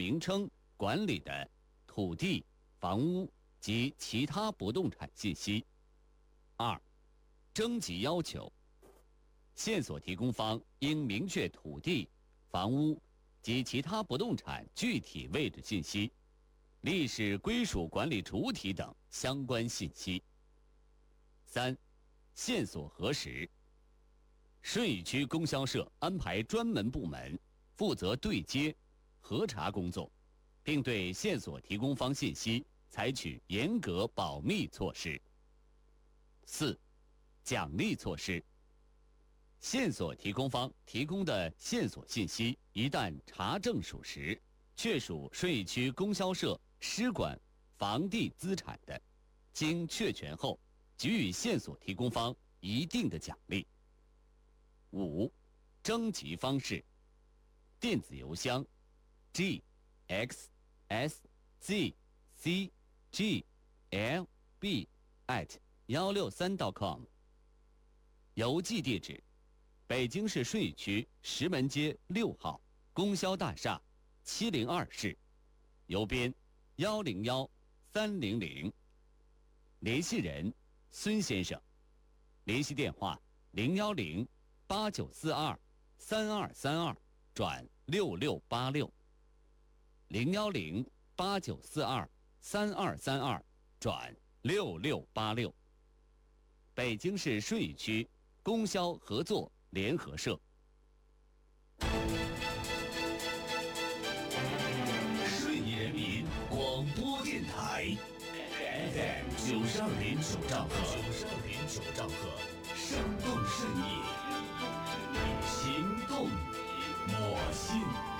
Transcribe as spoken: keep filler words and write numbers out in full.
名称管理的土地、房屋及其他不动产信息。二、征集要求。线索提供方应明确土地、房屋及其他不动产具体位置信息、历史归属管理主体等相关信息。三、线索核实。顺义区供销社安排专门部门负责对接、核查工作，并对线索提供方信息采取严格保密措施。四、奖励措施。线索提供方提供的线索信息一旦查证属实，确属顺义区供销社施管房地资产的，经确权后，给予线索提供方一定的奖励。五、征集方式。电子邮箱 g x s z c g l b at 一六三 点 com。邮寄地址：北京市顺义区石门街六号供销大厦七零二室，邮编幺零幺三零零。联系人：孙先生。联系电话：零幺零八九四二三二三二转六六八六。零幺零八九四二三二三二转六六八六。北京市顺义区供销合作联合社。 顺义人民广播电台 F M 九十二点九兆赫，九十二点九兆赫，生动顺义，心动我心。